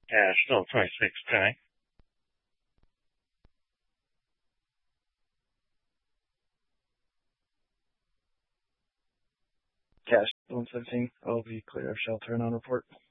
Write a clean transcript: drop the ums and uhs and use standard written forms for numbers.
Yeah, still 2610. Cash 117. I'll be clear of shelter and on report.